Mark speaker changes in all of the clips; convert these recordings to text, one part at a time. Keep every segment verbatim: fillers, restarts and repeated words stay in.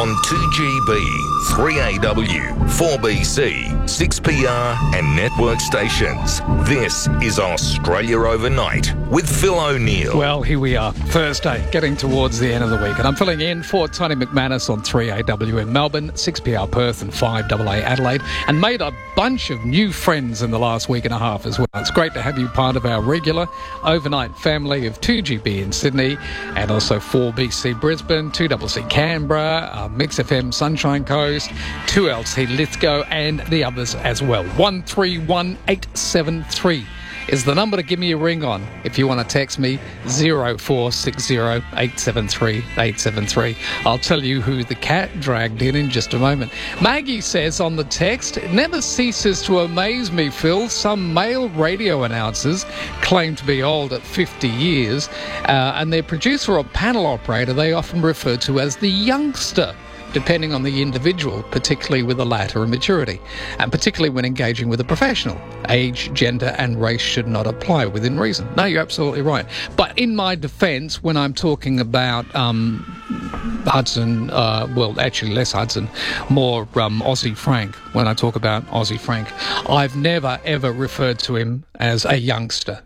Speaker 1: on two G B, three A W, four B C, six P R and network stations. This is Australia Overnight with Phil O'Neill.
Speaker 2: Well, here we are, Thursday, getting towards the end of the week, and I'm filling in for Tony McManus on three A W in Melbourne, six P R Perth and five A A Adelaide, and made a bunch of new friends in the last week and a half as well. It's great to have you part of our regular overnight family of two G B in Sydney and also four B C Brisbane, two C C Canberra, uh, Mix F M Sunshine Coast, two L C Lithgow and the others as well. one three one eight seven three is the number to give me a ring on if you want to text me, zero four six zero eight seven three eight seven three. I'll tell you who the cat dragged in in just a moment. Maggie says on the text, it never ceases to amaze me, Phil. Some male radio announcers claim to be old at fifty years, uh, and their producer or panel operator they often refer to as the youngster, depending on the individual, particularly with the latter in maturity, and particularly when engaging with a professional. Age, gender and race should not apply within reason. No, you're absolutely right. But in my defence, when I'm talking about um, Hudson, uh, well, actually less Hudson, more um, Aussie Frank, when I talk about Aussie Frank, I've never, ever referred to him as a youngster.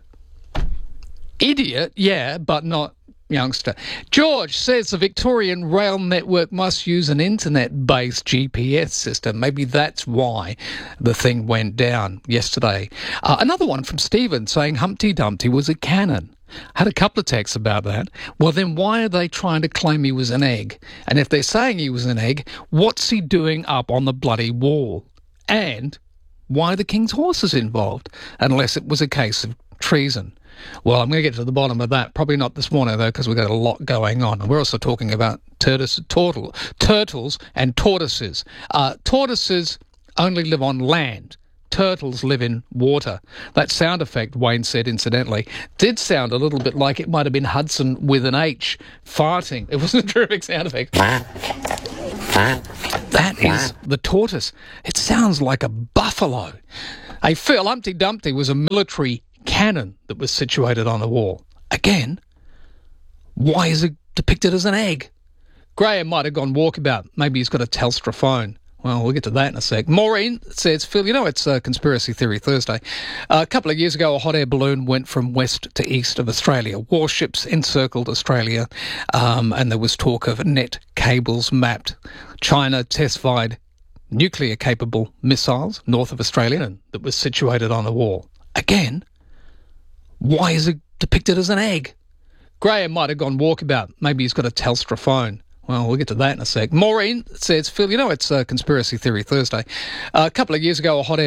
Speaker 2: Idiot, yeah, but not youngster. George says the Victorian rail network must use an internet-based G P S system. Maybe that's why the thing went down yesterday. Uh, another one from Stephen saying Humpty Dumpty was a cannon. Had a couple of texts about that. Well, then why are they trying to claim he was an egg? And if they're saying he was an egg, what's he doing up on the bloody wall? And why are the king's horses involved? Unless it was a case of treason. Well, I'm going to get to the bottom of that. Probably not this morning, though, because we've got a lot going on. And we're also talking about turtles, turtle, turtles and tortoises. Uh, tortoises only live on land. Turtles live in water. That sound effect, Wayne said, incidentally, did sound a little bit like it might have been Hudson with an H farting. It wasn't a terrific sound effect. That is the tortoise. It sounds like a buffalo. Hey, Phil, Humpty Dumpty was a military cannon that was situated on a wall. Again, why is it depicted as an egg? Graham might have gone walkabout. Maybe he's got a Telstra phone. Well, we'll get to that in a sec. Maureen says, Phil, you know it's uh, Conspiracy Theory Thursday. Uh, a couple of years ago, a hot air balloon went from west to east of Australia. Warships encircled Australia, um, and there was talk of net cables mapped. China test-fired nuclear-capable missiles north of Australia and that was situated on a wall. Again, why is it depicted as an egg? Graham might have gone walkabout. Maybe he's got a Telstra phone. Well, we'll get to that in a sec. Maureen says, Phil, you know it's uh, Conspiracy Theory Thursday. Uh, a couple of years ago, a hot air